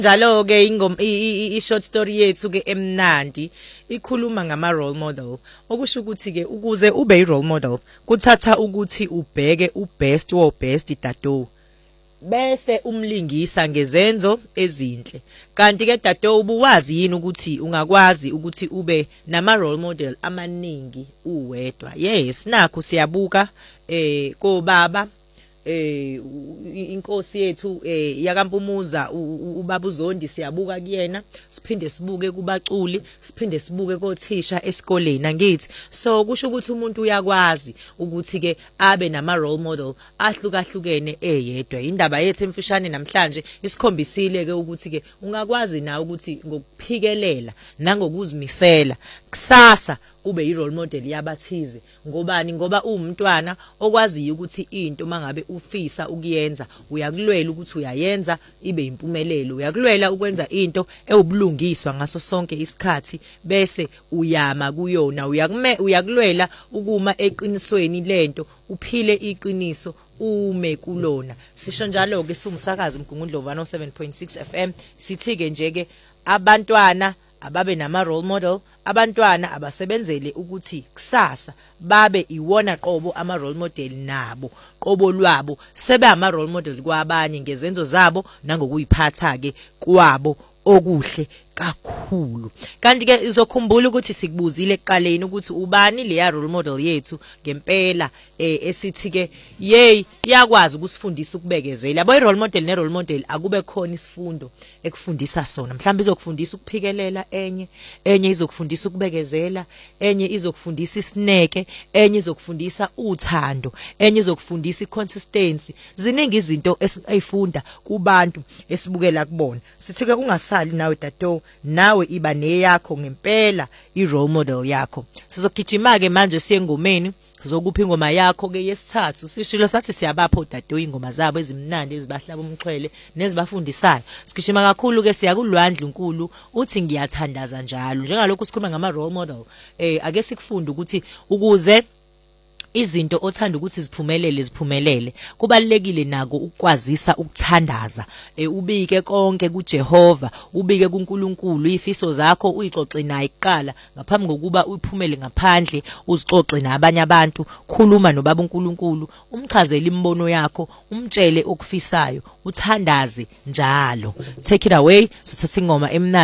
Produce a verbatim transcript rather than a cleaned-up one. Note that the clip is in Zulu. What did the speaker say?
Njalo ke ingoma i-short story yethu ke emnandi ikhuluma ngama role model okusho ukuthi ke ukuze ube i role model kuthatha ukuthi ubheke ubest wo best Dadoo bese umlingisa ngezenzo ezinhle kanti ke Dadoo ubuwazi yini ukuthi ungakwazi ukuthi ube nama role model amaningi uwedwa. Yes, nakho siyabuka eh ko baba eh inkosi yethu eh yakaMpumuza ubaba uZondi siyabuka kuyena, siphinde sibuke kubaculi, siphinde sibuke kothisha esikoleni angithi. So kusho ukuthi umuntu uyakwazi ukuthi ke abe nama role model ahlukahlukene eyedwa. Indaba yethu emfishane namhlanje isikhombisile ke ukuthi ke ungakwazi nawe ukuthi ngokuphikelela nangokuzimisela kusasa ube i role model yabathize. Ngobani? Ngoba uwumntwana okwazi ukuthi into mangabe ufisa ukuyenza uyakulwela ukuthi uyayenza ibe impumelelo, uyakulwela ukwenza into ewubulungiswa ngaso sonke isikhathi bese uyama kuyona, uyakume uyakulwela ukuma eqinisweni lento uphile iqiniso ume kulona. Sisho njalo ke sumsakazi uMgungundlovu one oh seven point six F M sithi ke nje ke abantwana ababe nama role model, abantwana abasebenzele ukuthi kusasa babe iwona qobo ama role model nabo qobo lwabo sebe ama role model kwabanye ngezenzo zabo nangokuyiphatha ke kwabo okuhle kakhulu. Kanti ke izokhumbula ukuthi sikubuzile ekuqaleni ukuthi ubani leya role model yethu ngempela eh esithi ke yey iyakwazi ukusifundisa ukubekezela. Yabo i role model ne role model akube khona isifundo ekufundisa sona. Mhlawumbe izokufundisa ukuphikelela, enye enye izokufundisa ukubekezela, enye izokufundisa isineke, enye izokufundisa uthando, enye izokufundisa iconsistency. Ziningi izinto esifunda kubantu esibukela kubona. Sithi ke ungasali nawe Dadoo, nawe iba neyakho ngempela i role model yakho. Sizogijima ke manje siye ngomeni sizokupha ingoma yakho ke yesithathu. Sishilo sathi siyabapho Dadoo ingoma zabo ezimnandi ezibahlaba umxhwele nezibafundisayo. Sigijima kakhulu ke siya kulwandle uNkulu uthi ngiyathandaza njalo. Njengalokho sikhuluma ngama role model eh ake sikufunde ukuthi ukuze izinto othanda ukuthi ziphumelele ziphumelele kubalekile nako ukwazisa ukuthandaza eh ubike konke kuJehova, ubike kuNkulunkulu ifiso zakho uyixoxe naye kuqala ngaphambi kokuba uyiphumele ngaphandle uzixoxe nabanye abantu. Khuluma nobaba uNkulunkulu, umchazele imbono yakho, umtshele okufisayo, uthandaze njalo. Take it away, sithatha ingoma emnandi.